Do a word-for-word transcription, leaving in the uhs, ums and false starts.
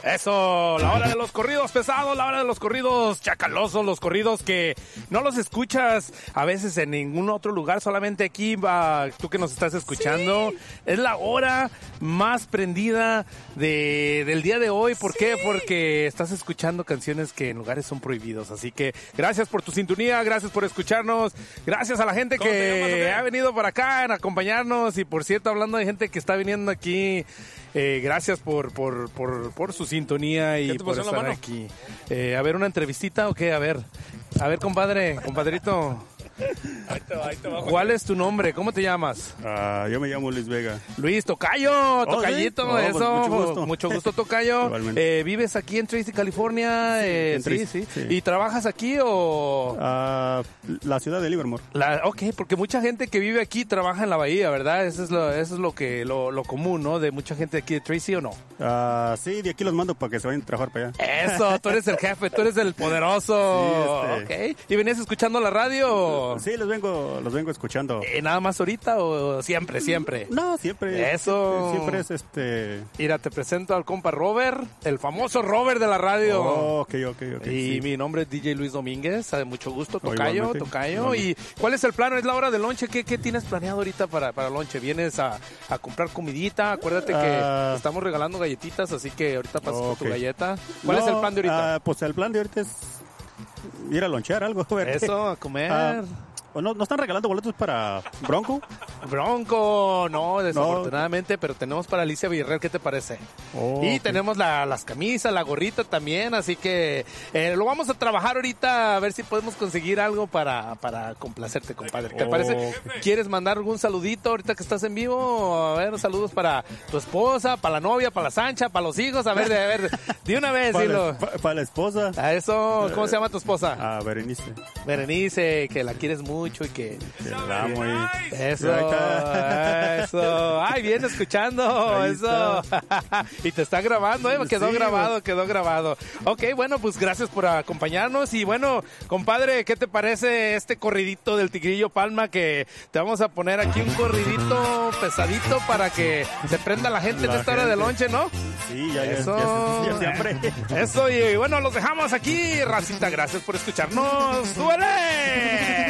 Eso, la hora de los corridos pesados, la hora de los corridos chacalosos, los corridos que no los escuchas a veces en ningún otro lugar, solamente aquí, va, tú que nos estás escuchando. Sí. Es la hora más prendida de, del día de hoy. ¿Por sí. qué? Porque estás escuchando canciones que en lugares son prohibidos. Así que gracias por tu sintonía, gracias por escucharnos, gracias a la gente que ha venido para acá a acompañarnos. Y por cierto, hablando de gente que está viniendo aquí, eh, gracias por, por, por, por su sintonía y por estar aquí. Eh, a ver, una entrevistita o qué, a ver, a ver, compadre, compadrito. Ahí te va, ahí te va, ¿cuál es tu nombre? ¿Cómo te llamas? Uh, yo me llamo Luis Vega. Luis Tocayo, Tocayito, oh, ¿sí? eso. Oh, pues mucho gusto. Mucho gusto, Tocayo. eh, ¿Vives aquí en Tracy, California? Sí, eh, en sí, Tracy, sí, sí. ¿Y trabajas aquí o...? Uh, la ciudad de Livermore. La, ok, porque mucha gente que vive aquí trabaja en la bahía, ¿verdad? Eso es lo, eso es lo que lo, lo común, ¿no? De mucha gente aquí de Tracy, ¿o no? Uh, sí, de aquí los mando para que se vayan a trabajar para allá. Eso, tú eres el jefe, tú eres el poderoso. Sí, este... Ok. ¿Y venías escuchando la radio? Sí, los vengo... Los vengo escuchando. Eh, ¿Nada más ahorita o siempre, siempre? No, siempre. Eso. Siempre, siempre es este... Mira, te presento al compa Robert, el famoso Robert de la radio. Oh, ok, ok, ok. Y sí. mi nombre es D J Luis Domínguez, de mucho gusto, Tocayo, oh, Tocayo. ¿Y cuál es el plan? Es la hora del lonche. ¿Qué, qué tienes planeado ahorita para, para lonche? ¿Vienes a, a comprar comidita? Acuérdate que uh, estamos regalando galletitas, así que ahorita pasas okay. por tu galleta. ¿Cuál no, es el plan de ahorita? Uh, pues el plan de ahorita es ir a lonchear algo. Eso, a comer. Uh, ¿O no, no están regalando boletos para Bronco? Bronco, no, desafortunadamente, no. Pero tenemos para Alicia Villarreal, ¿qué te parece? Oh, y okay. tenemos la, las camisas, la gorrita también, así que eh, lo vamos a trabajar ahorita a ver si podemos conseguir algo para, para complacerte, compadre. ¿Qué te oh, parece? Okay. ¿Quieres mandar algún saludito ahorita que estás en vivo? A ver, saludos para tu esposa, para la novia, para la Sancha, para los hijos, a ver, de, a ver, de una vez, para, dilo. Para, para la esposa. A eso, ¿cómo se llama tu esposa? Ah, Berenice. Berenice, que la quieres mucho. mucho y que, que la amo y... eso, eso, ay, bien escuchando, eso, y te está grabando, eh, quedó sí, grabado, no. quedó grabado. Ok, bueno, pues gracias por acompañarnos y bueno, compadre, ¿qué te parece este corridito del Tigrillo Palma? Que te vamos a poner aquí un corridito pesadito para que se prenda la gente la en esta gente. hora de lonche, ¿no? Sí, ya, eso, ya, ya, ya siempre. Eso, y bueno, los dejamos aquí, racita, gracias por escucharnos, ¡súbele!